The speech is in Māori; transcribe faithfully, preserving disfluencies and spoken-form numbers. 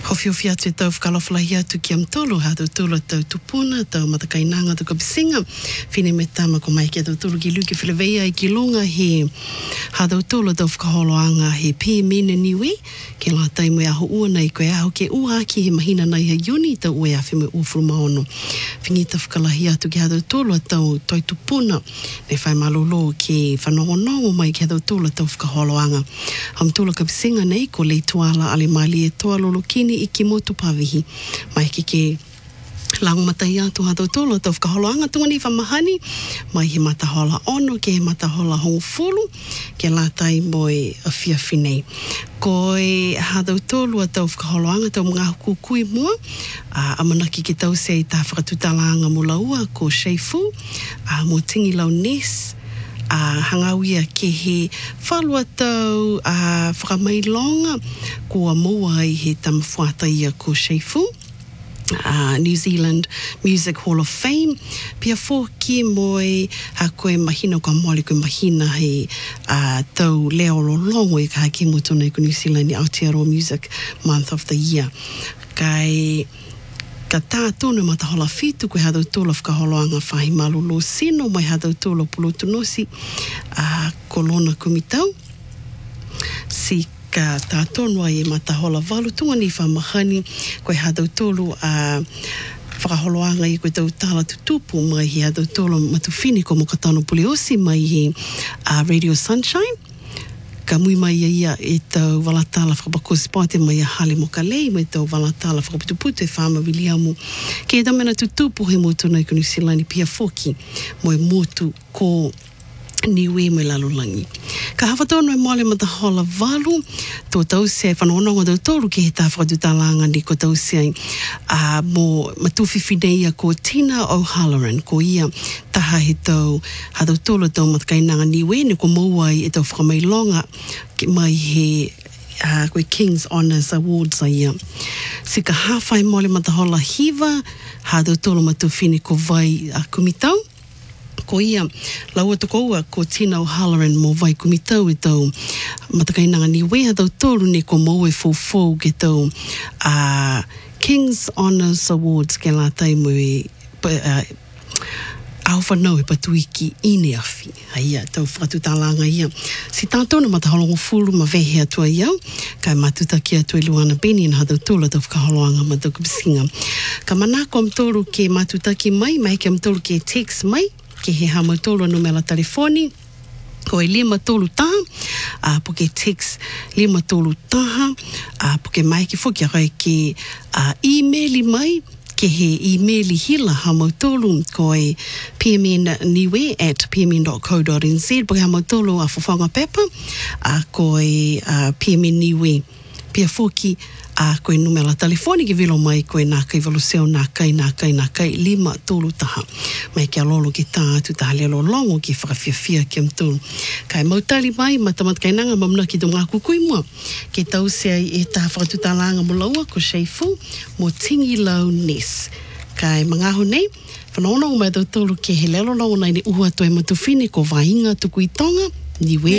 Hofio fia te tau whakalawhalahi atu ki am tolu, ha tau tulu tau tupuna, tau matakainanga tu kapisinga, whine me tama ko mai ki tau tulu ki luki whileweia i ki lunga he ha tau tulu tau whakaholoanga he pē mene niwi, ke la taimu e aho ua nei koe aho ke ua ki he mahina nei he yuni tau ue a whime ufuru maono. Whingita whakalahi atu ki ha tau tulu tau toi tupuna, ne whai malolo ke whanongonongo mai ki ha tau tulu tau whakaholoanga. Ham tulu kapisinga nei ko le tuala ale mali e toa lolo kini i ki motu pavihi. Mai ki ke lango matai atu ha tau tolo tau whakaholoanga tunga ni whamahani, mai he matahola ono ke he matahola hongfulu, ke la tai moi a fia finei. Ko e ha tau tolo a tau whakaholoanga tau mga kukui mua, a amanaki ki tau se i ta whakatutalanga mo laua ko Sheifu, a mo tingi lau Nes, a hangawia ke he whalua tau a whakamailonga kua moa i he tamawhata ia ko Sheifu, a New Zealand Music Hall of Fame, pia fōki moi ha koe mahina ka mole koe mahina he a tau leo lo longo i ka haki mo tona i ko New Zealand i Aotearoa Music Month of the Year. Kai ka tā tōna matahola whitu koe hadau tōla whakaholoanga whahi malolo sino mai hadau tōla pulotunosi a kolona kumitau. Si ka tā tōnua e matahola walu tunga ni whamahani koe hadau tōlu a whakaholoanga i koe tau tāla tutupu mai hi hadau tōla matuwhini ko mokatano puliosi mai hi a Radio Sunshine. Ka mui mai ia e tau walatala whakapakosi pāte mai a hale mo ka lei mai tau walatala whakaputuputu e whama Wiliamu. Ke e tamena tutupu he motu nei ko New Zealand pia foki mo e motu ko niwe mai lalolangi. Ka hawhatono e mole matahola walu, tō tau se whanononga tau tōru ke he tā whakatutalanga ni ko tau se a mo matuwhiwhinei ko Tina O'Halloran, ko ia taha he tau ha tau tōla tau matakainanga niwe ne ko mauai e tau whakamailonga ke mai he uh, koe King's Honours Awards a ia. Si ka hawhai mole matahola hiva, ha tau tōla matuwhine ko vai a kumitau, ko ia laua toko ua ko Tina O'Halloran mo vai kumitau e tau matakainanga ni weha tau tōru ne ko mau e fōfō ke tau uh, King's Honours Awards ke la taimu e uh, au whanau e patuiki ine awhi. Haia, tau whakatutalanga ia. Si tātona mataholongo fulu ma vehe atua iau, kai matutaki atua i Luana Beni na hadau tōla tau whakaholoanga ma tau kapisinga. Ka manako am tōru ke matutaki mai, mai ke am tōru ke text mai, ke he hama tōlu numela telefoni, ko e lima tōlu taha, a po ke text lima tōlu taha, a po ke mai ke whoki a kai ke a emaili mai, ke he emaili hila hama tōlu, ko e pmniwe at pmn dot co dot n z, po ke hama tōlu a whawhanga pepa, a ko e a pmniwe, pia whoki, a koe numela telefoni ke vilo mai koe nā kai valuseo nā kai nā kai nā kai lima tōlu taha. Mai ke alolo ki tā atu taha lelo longo ki whakawhiawhia ki am tōlu. Kai mautali mai matamat kai nanga mamna ki tō ngā kukui mua. Ke tau sea e tā whakatutalanga mo laua ko Sheifu mo tingi lau Nes. Kai mangaho nei, whanonongo mai tau tōlu ke he lelo longo nei ni uhua toi matuwhine ko vainga tuku i tonga, niwe